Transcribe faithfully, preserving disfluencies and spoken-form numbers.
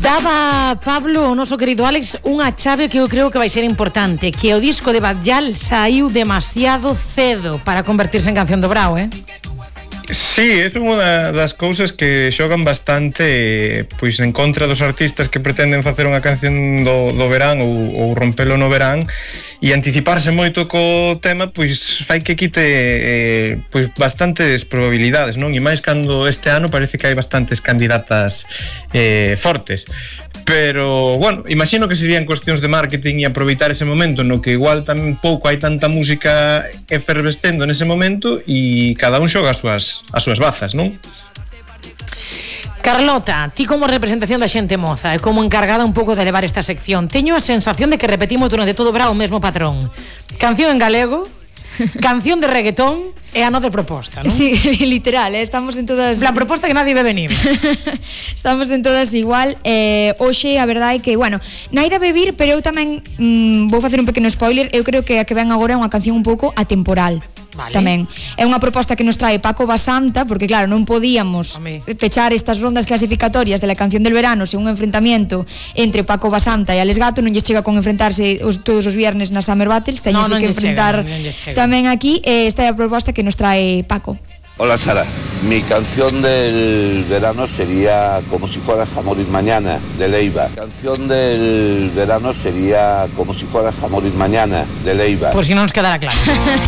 Daba Pablo, o noso querido Alex, unha chave que eu creo que vai ser importante, que o disco de Batllal saiu demasiado cedo para convertirse en canción do Brao, eh? Sí, é unha das cousas que xogan bastante pois en contra dos artistas que pretenden facer unha canción do, do verán ou, ou rompelo no verán, e anticiparse moito co tema pois fai que quite eh, pois bastantes probabilidades, non? E máis cando este ano parece que hai bastantes candidatas eh, fortes. Pero, bueno, imagino que serían cuestións de marketing e aproveitar ese momento no que igual tampouco hai tanta música efervescendo nese momento e cada un xoga as súas, as súas bazas, non? Carlota, ti como representación da xente moza e como encargada un pouco de levar esta sección, teño a sensación de que repetimos durante todo o verán o mesmo patrón. Canción en galego, canción de reggaetón e ano de proposta, non? Sí, literal, eh? Estamos en todas... La proposta que nadie ve venir. Estamos en todas igual. eh, Hoxe, a verdade é que, bueno, naida bebir, pero eu tamén mm, vou facer un pequeno spoiler. Eu creo que a que ven agora é unha canción un pouco atemporal. Vale. Tamén é unha proposta que nos trae Paco Basanta, porque claro, non podíamos Ame. pechar estas rondas clasificatorias de la canción del verano sen un enfrentamiento entre Paco Basanta e Alex Gato. Non lles chega con enfrentarse os, todos os viernes na Summer Battles, teñense no, no que enfrentar chega, no, tamén aquí. eh, Esta é a proposta que nos trae Paco. Hola Sara, mi canción del verano sería Como si fueras a morir mañana, de Leiva. Mi canción del verano sería Como si fueras a morir mañana, de Leiva. Por si non nos quedara claro.